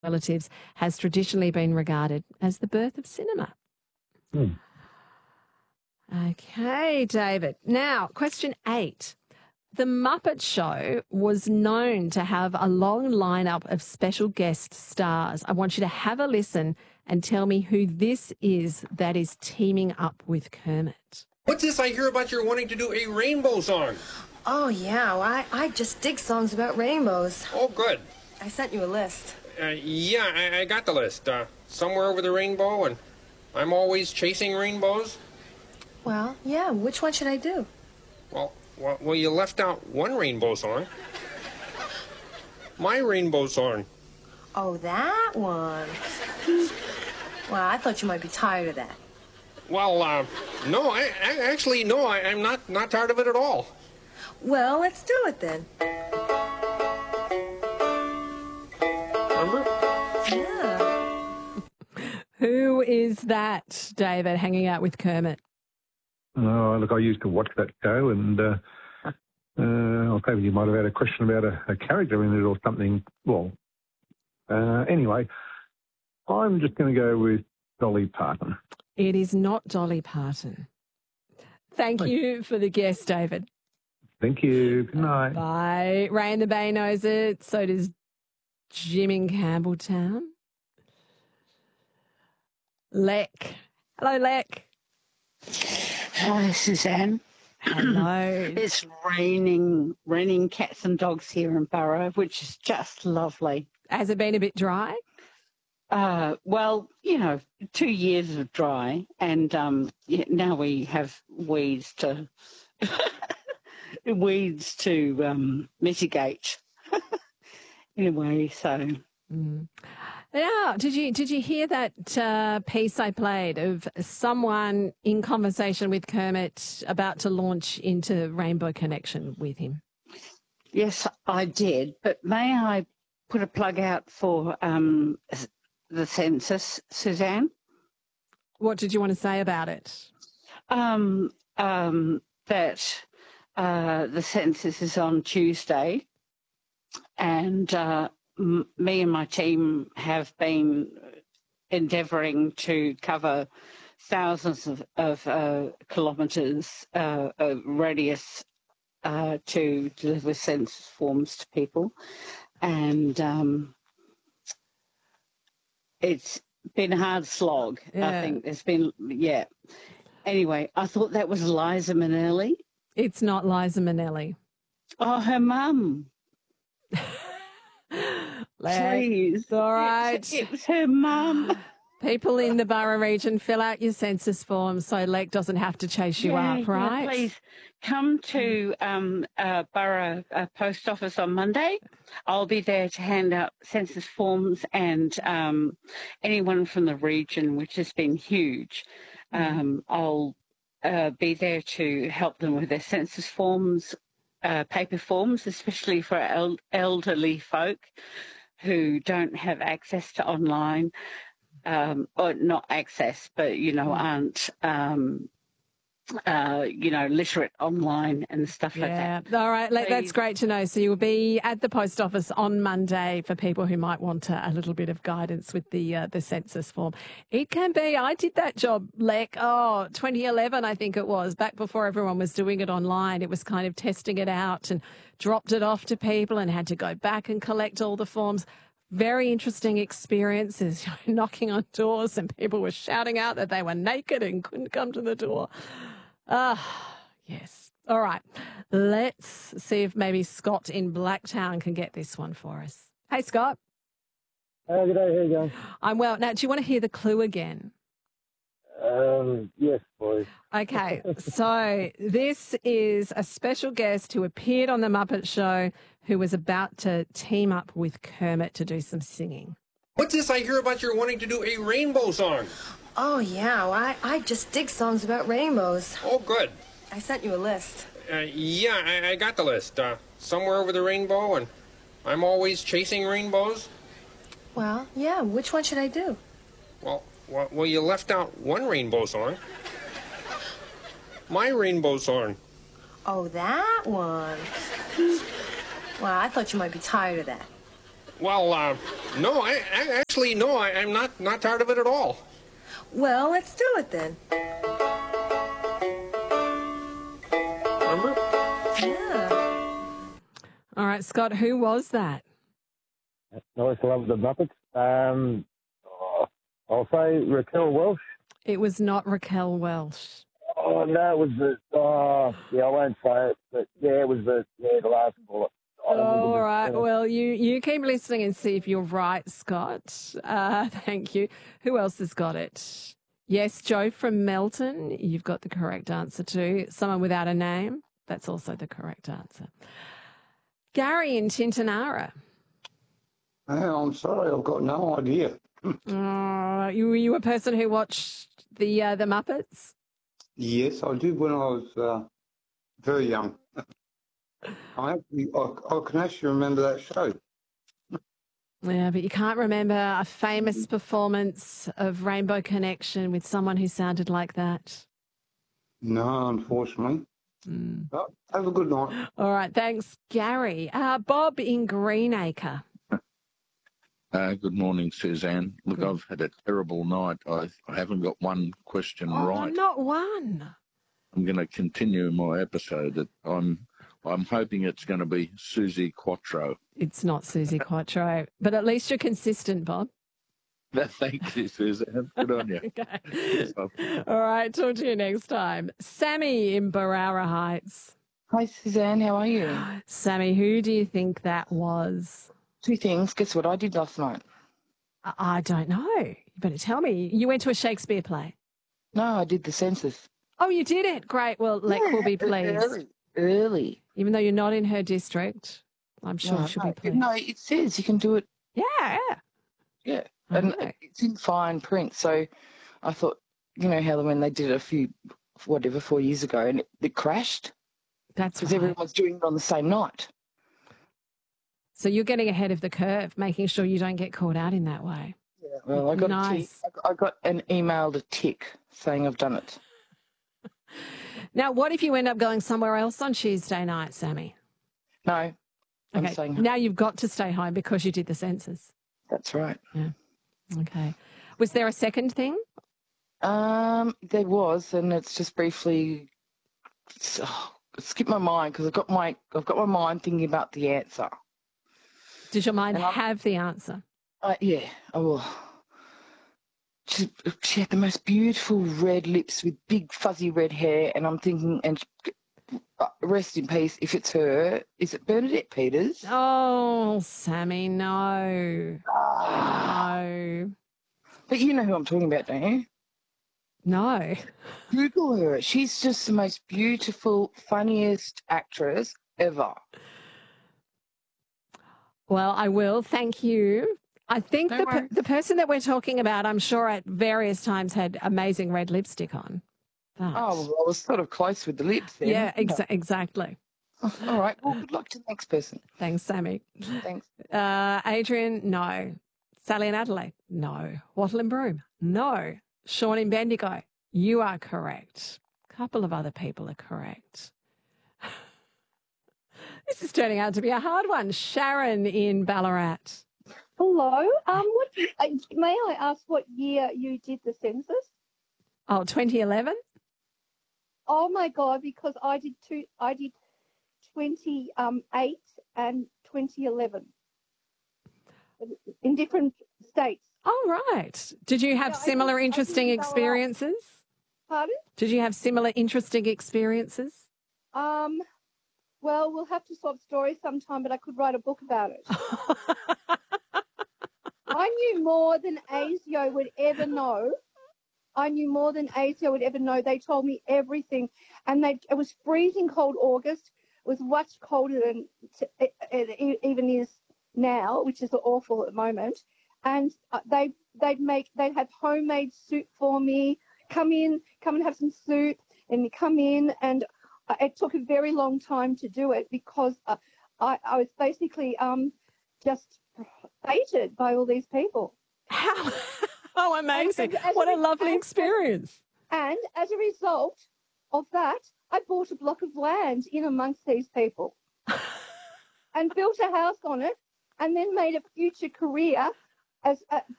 relatives has traditionally been regarded as the birth of cinema. Okay, David. Now, question 8. The Muppet Show was known to have a long lineup of special guest stars. I want you to have a listen and tell me who this is that is teaming up with Kermit. What's this I hear about you're wanting to do a rainbow song? Oh, yeah. Well, I just dig songs about rainbows. Oh, good. I sent you a list. Yeah, I got the list. Somewhere over the rainbow, and I'm always chasing rainbows. Well, yeah. Which one should I do? Well, you left out one rainbow song. My rainbow song. Oh, that one. Well, I thought you might be tired of that. Well, no, I'm not tired of it at all. Well, let's do it then. Remember? Yeah. Who is that, David, hanging out with Kermit? Oh, look, I used to watch that show, and I was hoping you might have had a question about a character in it or something. Well, anyway, I'm just going to go with Dolly Parton. It is not Dolly Parton. Thank you for the guess, David. Thank you. Good night. Bye. Ray in the Bay knows it. So does Jim in Campbelltown. Lek. Hello, Lek. Hello, Suzanne. Hello. It's raining cats and dogs here in Burra, which is just lovely. Has it been a bit dry? Well, 2 years of dry, and now we have weeds to mitigate. Anyway, so. Now, did you hear that piece I played of someone in conversation with Kermit about to launch into Rainbow Connection with him? Yes, I did. But may I put a plug out for the census, Suzanne? What did you want to say about it? That the census is on Tuesday, and me and my team have been endeavouring to cover thousands of kilometres radius to deliver census forms to people, and it's been a hard slog. Yeah. I think there's been, Anyway, I thought that was Liza Minnelli. It's not Liza Minnelli. Oh, her mum. Please. All right. It was her mum. People in the Burra region, fill out your census forms so Lek doesn't have to chase you up, right? Yeah, please come to Burra Post Office on Monday. I'll be there to hand out census forms, and anyone from the region, which has been huge, I'll be there to help them with their census forms, paper forms, especially for elderly folk who don't have access to online. Or not access, but, aren't, literate online and stuff like that. Yeah, all right, that's great to know. So you'll be at the post office on Monday for people who might want a little bit of guidance with the census form. It can be, I did that job, 2011, I think it was, back before everyone was doing it online. It was kind of testing it out and dropped it off to people and had to go back and collect all the forms. Very interesting experiences, knocking on doors and people were shouting out that they were naked and couldn't come to the door. Yes. All right. Let's see if maybe Scott in Blacktown can get this one for us. Hey, Scott. Good day. How you going? I'm well. Now, do you want to hear the clue again? Yes, please. Okay, so this is a special guest who appeared on The Muppet Show who was about to team up with Kermit to do some singing. What's this I hear about you're wanting to do a rainbow song? Oh, yeah. Well, I just dig songs about rainbows. Oh, good. I sent you a list. Yeah, I got the list. Somewhere over the rainbow, and I'm always chasing rainbows. Well, yeah. Which one should I do? Well, you left out one rainbow song. My rainbow song. Oh, that one. Well, I thought you might be tired of that. Well, no, actually, no, I'm not tired of it at all. Well, let's do it then. Remember? Yeah. All right, Scott, who was that? I used to love the Muppets. I'll say Raquel Welch. It was not Raquel Welch. Oh, no, it was I won't say it, but yeah, it was the last caller. All right. Well, you keep listening and see if you're right, Scott. Thank you. Who else has got it? Yes, Joe from Melton. You've got the correct answer too. Someone without a name. That's also the correct answer. Gary in Tintinara. I'm sorry, I've got no idea. You a person who watched the Muppets? Yes, I did when I was very young. I can actually remember that show. Yeah, but you can't remember a famous performance of Rainbow Connection with someone who sounded like that. No, unfortunately. But have a good night. All right, thanks, Gary. Bob in Greenacre. Good morning, Suzanne. Look, I've had a terrible night. I haven't got one question right. Not one. I'm going to continue my episode. I'm hoping it's going to be Susie Quattro. It's not Susie Quattro, but at least you're consistent, Bob. Thank you, Suzanne. Good on you. Okay. All right, talk to you next time. Sammy in Barara Heights. Hi, Suzanne. How are you? Sammy, who do you think that was? Two things. Guess what I did last night? I don't know. You better tell me. You went to a Shakespeare play? No, I did the census. Oh, you did it. Great. Well, Lek will be pleased. Early. Even though you're not in her district, I'm sure she'll be pleased. No, it says you can do it. Yeah. Yeah. And it's in fine print. So I thought, you know how when they did it 4 years ago, and it crashed? That's because everyone was doing it on the same night. So you're getting ahead of the curve, making sure you don't get caught out in that way. Yeah. Well, I got I got an email to tick saying I've done it. Now, what if you end up going somewhere else on Tuesday night, Sammy? No. I'm Okay. staying Now you've got to stay home because you did the census. That's right. Yeah. Okay. Was there a second thing? There was, and it's just briefly it skipped my mind because I've got my mind thinking about the answer. Did your mind have the answer? Yeah, I will. She had the most beautiful red lips with big fuzzy red hair, and I'm thinking, and rest in peace, if it's her, is it Bernadette Peters? Oh, Sammy, no. No. But you know who I'm talking about, don't you? No. Google her. She's just the most beautiful, funniest actress ever. Well, I will. Thank you. I think the person that we're talking about, I'm sure at various times had amazing red lipstick on. But... Oh, well, I was sort of close with the lips then. Yeah, exactly. Oh, all right. Well, good luck to the next person. Thanks, Sammy. Thanks. Adrian, no. Sally and Adelaide, no. Wattle and Broom, no. Sean in Bendigo, you are correct. A couple of other people are correct. This is turning out to be a hard one. Sharon in Ballarat. Hello. May I ask what year you did the census? Oh, 2011? Oh my God, because I did 28 and 2011 in different states. Oh, right. Did you have similar interesting experiences? Pardon? Did you have similar interesting experiences? Well, we'll have to swap stories sometime, but I could write a book about it. I knew more than ASIO would ever know. They told me everything. And it was freezing cold August. It was much colder than it even is now, which is awful at the moment. And they'd have homemade soup for me. Come and have some soup. And you come in, and it took a very long time to do it because I was basically just fated by all these people. How amazing. What a lovely experience. And as a result of that, I bought a block of land in amongst these people and built a house on it and then made a future career as